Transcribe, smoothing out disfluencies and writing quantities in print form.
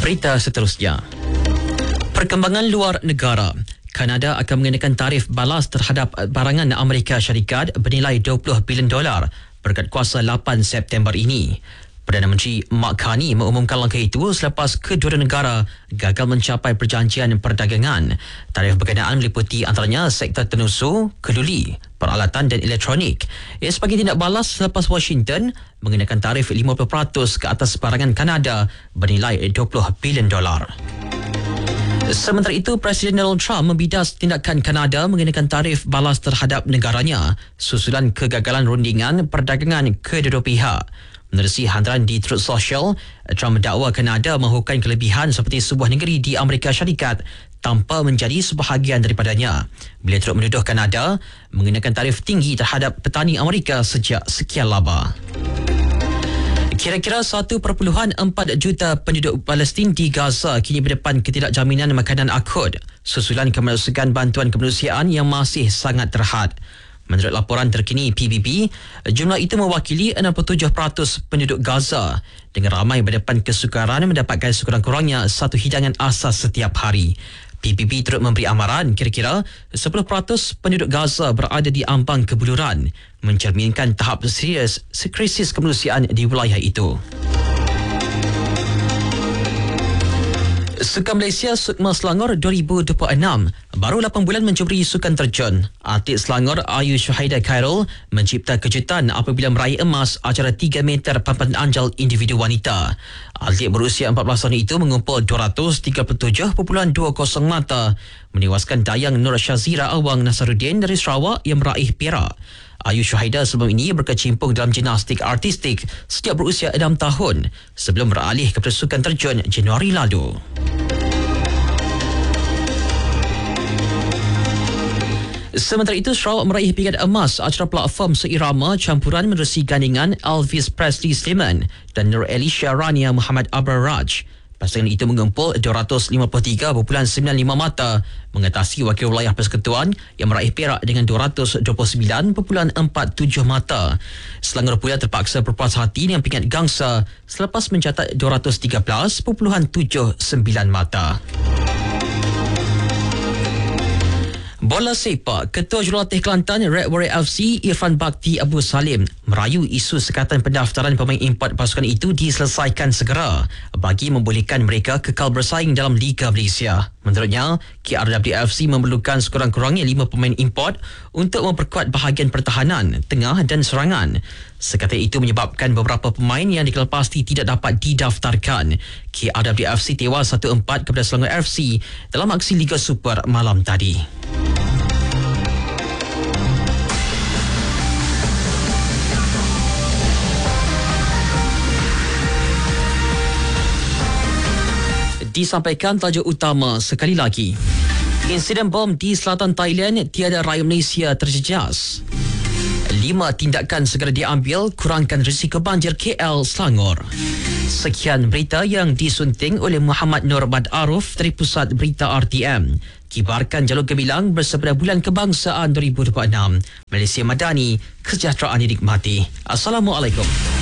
Berita seterusnya. Perkembangan luar negara. Kanada akan mengenakan tarif balas terhadap barangan Amerika Syarikat bernilai $20 bilion berkat kuasa 8 September ini. Perdana Menteri Mark Carney mengumumkan langkah itu selepas kedua negara gagal mencapai perjanjian perdagangan. Tarif berkenaan meliputi antaranya sektor tenusur, keduli, peralatan dan elektronik. Ia sebagai tindak balas selepas Washington mengenakan tarif 50% ke atas barangan Kanada bernilai $20 bilion. Sementara itu, Presiden Donald Trump membidas tindakan Kanada mengenakan tarif balas terhadap negaranya susulan kegagalan rundingan perdagangan kedua pihak. Menerusi hantaran di Truth Social, Trump mendakwa Kanada mahukan kelebihan seperti sebuah negeri di Amerika Syarikat tanpa menjadi sebahagian daripadanya. Beliau turut menuduh Kanada mengenakan tarif tinggi terhadap petani Amerika sejak sekian lama. Kira-kira 1.4 juta penduduk Palestin di Gaza kini berdepan ketidakjaminan makanan akut susulan kemerosokan bantuan kemanusiaan yang masih sangat terhad. Menurut laporan terkini PBB, jumlah itu mewakili 67% penduduk Gaza dengan ramai berdepan kesukaran mendapatkan sekurang-kurangnya satu hidangan asas setiap hari. PBB turut memberi amaran kira-kira 10% penduduk Gaza berada di ambang kebuluran, mencerminkan tahap serius krisis kemanusiaan di wilayah itu. Sukan Malaysia Sukma Selangor 2026 baru 8 bulan mencuburi sukan terjun. Atlet Selangor Ayu Shuhaida Khairul mencipta kejutan apabila meraih emas acara 3 meter papan anjal individu wanita. Atlet berusia 14 tahun itu mengumpul 237.20 mata, menewaskan dayang Nur Syazira Awang Nasaruddin dari Sarawak yang meraih perak. Ayu Shuhaida sebelum ini berkecimpung dalam gimnastik artistik sejak berusia 6 tahun sebelum beralih kepada sukan terjun Januari lalu. Sementara itu, Sarawak meraih pingat emas acara platform seirama campuran menerusi gandingan Elvis Presley Sliman dan Nur Elisha Rania Muhammad Abrar Raj. Pasangan itu mengumpul 253.95 mata, mengatasi wakil wilayah persekutuan yang meraih perak dengan 229.47 mata. Selangor pula terpaksa berpuas hati dengan pingat gangsa selepas mencatat 213.79 mata. Bola sepak, Ketua Jurulatih Kelantan Red Warrior FC Irfan Bakti Abu Salim merayu isu sekatan pendaftaran pemain import pasukan itu diselesaikan segera bagi membolehkan mereka kekal bersaing dalam Liga Malaysia. Menurutnya, KRWFC memerlukan sekurang-kurangnya 5 pemain import untuk memperkuat bahagian pertahanan, tengah dan serangan. Sekatan itu menyebabkan beberapa pemain yang dikenal pasti tidak dapat didaftarkan. KRWFC tewas 1-4 kepada Selangor FC dalam aksi Liga Super malam tadi. Disampaikan tajuk utama sekali lagi. Insiden bom di selatan Thailand, tiada rakyat Malaysia terjejas. 5 tindakan segera diambil kurangkan risiko banjir KL Selangor. Sekian berita yang disunting oleh Muhammad Nur Bad Aruf dari Pusat Berita RTM. Kibarkan jalur gemilang bersama Bulan Kebangsaan 2026. Malaysia Madani, kesejahteraan dinikmati. Assalamualaikum.